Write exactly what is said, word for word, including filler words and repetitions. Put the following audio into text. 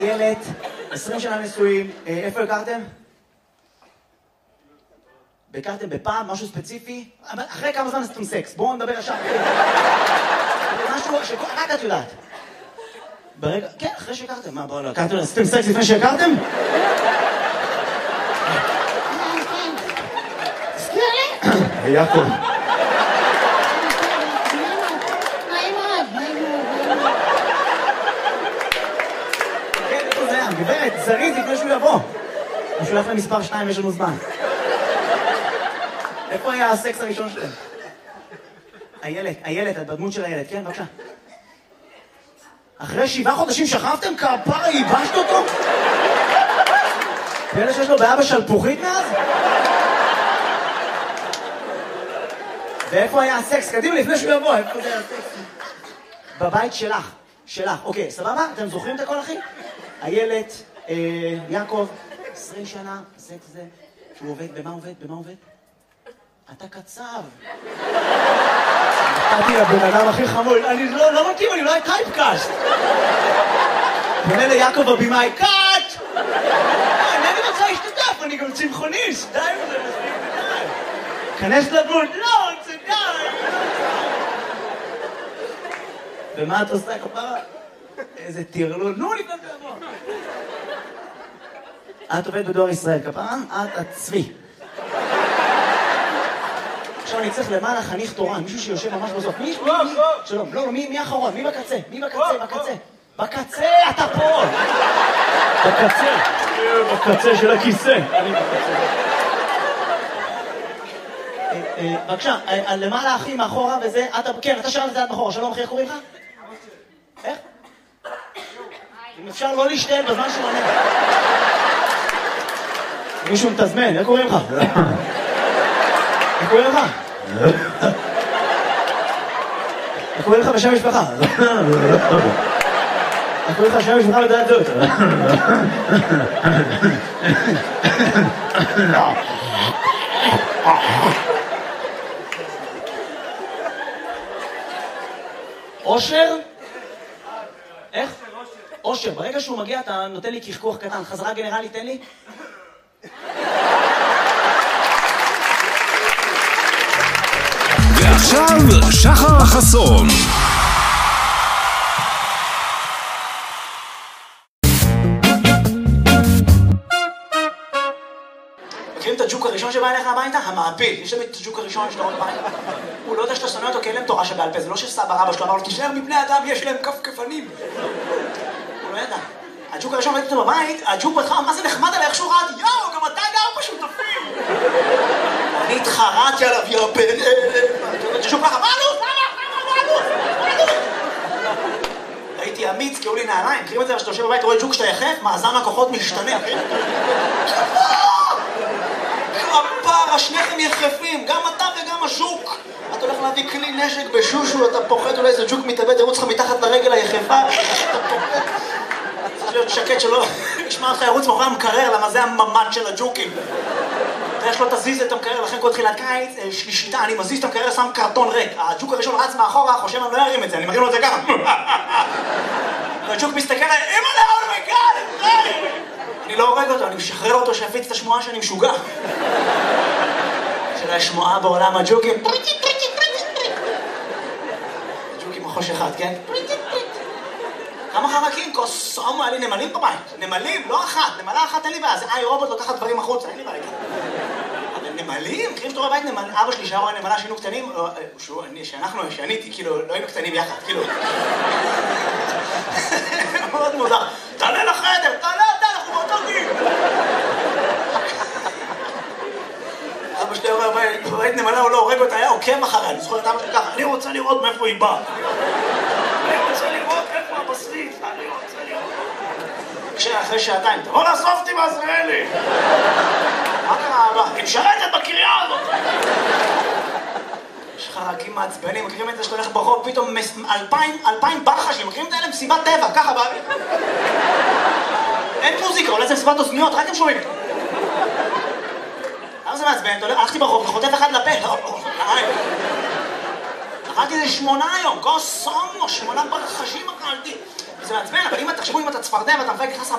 ילד, עשרים שנה נשואים, איפה הכרתם? הכרתם בפעם, משהו ספציפי? אחרי כמה זמן עשיתם סקס? בואו נדבר עכשיו. משהו שרק את יודעת. ברגע, כן, אחרי שהכרתם. מה, בואו לא, הכרתם, עשיתם סקס לפני שהכרתם? תזכיר לי? יעקב. גברת, זריז לפני שהוא יבוא. הוא שולח למספר שתיים, יש לנו זמן. איפה היה הסקס הראשון שלהם? הילד, הילד, את בדמות של הילד, כן, בבקשה. אחרי שבעה חודשים שכבתם? כפרה, ייבשת אותו? ואלה שיש לו בעיה בשלפוחית מאז? ואיפה היה הסקס? קדימה, לפני שהוא יבוא, איפה זה היה הסקס? בבית שלך, שלך. אוקיי, סבבה? אתם זוכרים את הכל, אחי? הילד, יעקב, עשרים שנה, סקס זה, שהוא עובד, במה עובד? במה עובד? אתה קצב. נתתי לבן אדם הכי חמור, אני לא מתאים, אני אולי טייפקאסט. פונה ליעקב הבימאי, קאט! אני רוצה להשתתף, אני גם צמחוניסט, די וזה מספיק, די. כנס לדמות, לא, זה די. ומה את עושה כפרה? איזה תירלול, נו לפני תבוא. את עובדת בדואר ישראל, כפרה? את הצבי. עכשיו אני צריך למעלה חניך תורן, מישהו שיושב ממש בסוף. מי? שלום, לא, מי האחרון? מי בקצה? מי בקצה? בקצה. בקצה, אתה פה! בקצה. בקצה של הכיסא. אני בקצה. בבקשה, למעלה אחי מאחורה וזה, כן, אתה שלם את זה עד מאחורה. שלום אחי, איך קוראים לך? איך? אם אפשר לא להשתעל בזמן שהוא עונה. מישהו מתזמן, איך קוראים לך? איך קוראים לך? איך קוראים לך בשם משפחה? איך קוראים לך בשם משפחה לדעת זאת? אושר? איך? אושר, ברגע שהוא מגיע אתה נותן לי כחכוח קטן, חזרה גנרלי תן לי. ועכשיו שחר חסון. מכירים את הג'וק הראשון שבא אליך הביתה? המעפיל. יש להם את הג'וק הראשון שאתה רואה בבית. הוא לא יודע שאתה שונא אותו כי אין להם תורה שבעל פה. זה לא שסבא רבא שלו אמר לו, תישאר מבני אדם, יש להם כפכפנים. הוא לא ידע. הג'וק הראשון ראיתי אותו בבית, הג'וק בכלל, מה זה נחמד עליי, איך שהוא רעד, יאו, גם אתה גר בשותפים. אני התחרעתי עליו, יאו, בן אלה. הג'וק ככה, מה עלות? מה עלות? מה עלות? הייתי אמיץ, קראו לי נעליים. מכירים את זה, שאתה יושב בבית, רואה ג'וק שאתה יחף, מאזן הכוחות משתנה. כפרה, שניכם יחפים, גם אתה וגם הז'וק. אתה הולך להביא כלי נשק בשושו, אתה פוחד אולי איזה ג'וק מתאבד, ירוץ לך מתחת לרגל היחפה. אתה פוחד. צריך להיות שקט שלא ישמע אותך ירוץ מאחורי המקרר, למה זה הממד של הג'וקים. תראה שלא תזיז את המקרר, לכן כל תחילת קיץ, שלישיתה, אני מזיז את המקרר, שם קרטון ריק. הג'וק הראשון רץ מאחורה, חושב אני לא ירים את זה, אני מרים לו את זה ככה. והג'וק מסתכל עליי, אמא לה, אומייגאד, אני לא הורג אותו, אני משחרר אותו שיפיץ את השמועה שאני משוגע. של השמועה בעולם הג'וקים. ג'וקים מחוש אחד, כן? כמה חרקים? כוסום, היה לי נמלים בבית. נמלים, לא אחת. נמלה אחת אין לי בעיה. זה איי רובוט לוקחת דברים החוצה, אין לי בעיה. אבל נמלים? מכירים שאתה רואה בבית נמל... אבא שלי שהיה רואה נמלה שהיינו קטנים, שאנחנו, שאני הייתי, כאילו, לא היינו קטנים יחד, כאילו. מאוד מוזר. תעלה לחדר, תעלה אתה, אנחנו באותו גיל. אבא שלי רואה בבית נמלה, הוא לא הורג אותה, היה עוקב אחריה. אני זוכר את אבא שלי ככה, אני רוצה לראות מאיפה היא באה. אני רוצה לראות איפה הבשריף, אני רוצה לראות. כשאחרי שעתיים, תבוא לאסוף אותי בעזריאלי. מה קרה אבא? היא משרתת בקריאה הזאת. יש חרקים מעצבנים, מכירים את זה שאתה הולך ברחוב, פתאום אלפיים ברחשים, מכירים את האלה מסיבת טבע, ככה באוויר. אין מוזיקה, אולי זה מסיבת אוזניות, רק הם שומעים. למה זה מעצבן? הלכתי ברחוב, חוטף אחד לפה. אכלתי איזה שמונה היום, כוס סומו, שמונה ברחשים אכלתי. זה מעצבן, אבל אם תחשבו אם אתה צפרדע ואתה מפרק לך